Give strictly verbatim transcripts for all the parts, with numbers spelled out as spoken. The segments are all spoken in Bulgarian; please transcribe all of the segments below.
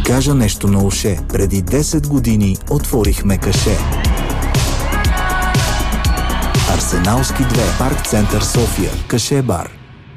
кажа нещо на уше. Преди десет години отворихме каше. Арсеналски две, Парк център София, Каше бар.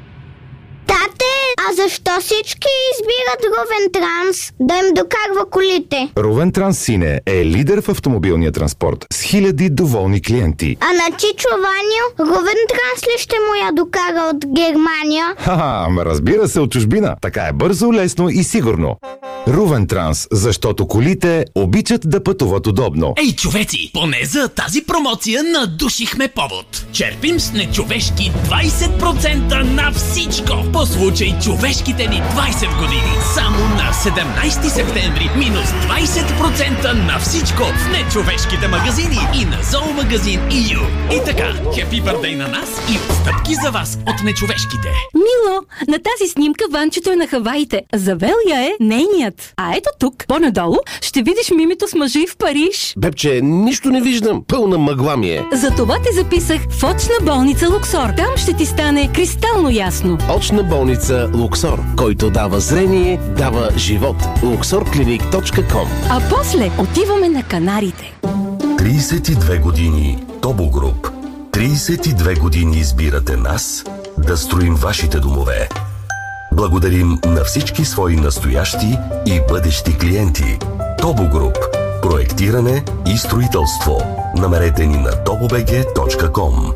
А защо всички избират Рувен Транс да им докарва колите? Рувен Транс Сине е лидер в автомобилния транспорт с хиляди доволни клиенти. А на Чичо Ваню Рувен Транс ли ще му я докара от Германия? Ха-ха, ама разбира се, от чужбина. Така е бързо, лесно и сигурно. Рувен Транс, защото колите обичат да пътуват удобно. Ей, човеци, поне за тази промоция надушихме повод. Черпим с нечовешки двайсет процента на всичко. По случай човешките ни двайсет години. Само на седемнайсети септември минус двайсет процента на всичко в нечовешките магазини и на зоомагазин и ю. И така, хепи бърдей на нас и отстъпки за вас от нечовешките. Мило, на тази снимка Ванчето е на Хаваите. Завел я е нейният. А ето тук, по-надолу, ще видиш мимито с мъжи в Париж. Бебче, нищо не виждам. Пълна мъгла ми е. Затова те записах в очна болница Луксор. Там ще ти стане кристално ясно. Очна болница Луксор, който дава зрение, дава живот. луксор клиник точка ком. А после отиваме на Канарите. трийсет и две години Тобо Груп. трийсет и две години избирате нас да строим вашите домове. Благодарим на всички свои настоящи и бъдещи клиенти. Тобо Груп. Проектиране и строителство. Намерете ни на тобо би джи точка ком.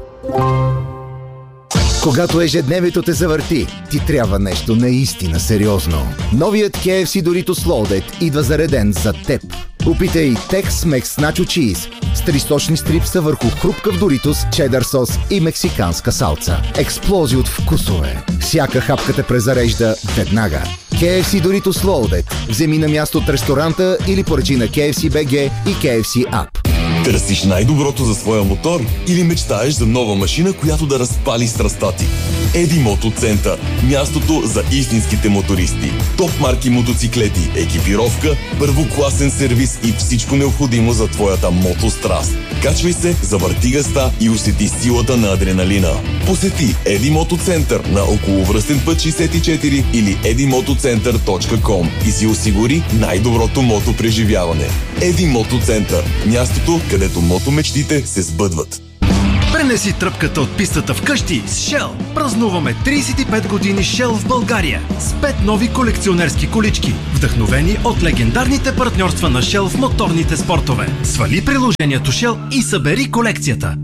Когато ежедневието те завърти, ти трябва нещо наистина сериозно. Новият кей еф си Doritos Loaded идва зареден за теб. Опитай Tex-Mex Nacho Cheese с тристочни стрипса върху хрупкав Doritos, чедър сос и мексиканска салца. Експлозия от вкусове. Всяка хапка те презарежда веднага. кей еф си Doritos Loaded. Вземи на място от ресторанта или поръчи на кей еф си би джи и кей еф си App. Търсиш най-доброто за своя мотор или мечтаеш за нова машина, която да разпали страстта ти? Еди Мотоцентър. Мястото за истинските мотористи. Топ марки мотоциклети, екипировка, първокласен сервис и всичко необходимо за твоята мотостраст. Качвай се, завърти газта и усети силата на адреналина. Посети Еди Мотоцентър на околовръстен път шейсет и четири или еди мотоцентър точка ком и си осигури най-доброто мотопреживяване. Еди Мотоцентър. Мястото, където мотомечтите се сбъдват. Пренеси тръпката от пистата вкъщи с Shell. Празнуваме трийсет и пет години Shell в България с пет нови колекционерски колички, вдъхновени от легендарните партньорства на Shell в моторните спортове. Свали приложението Shell и събери колекцията.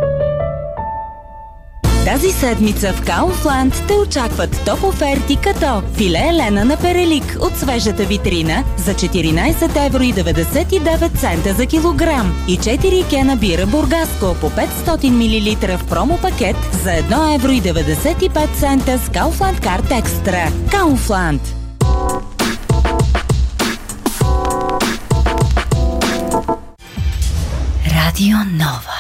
Тази седмица в Kaufland те очакват топ оферти като филе елена на перелик от свежата витрина за четиринайсет евро и деветдесет и девет цента за килограм и четири кена бира Бургаско по петстотин милилитра в промо пакет за едно евро и деветдесет и пет цента с Kaufland Card Extra. Kaufland. Радио Нова.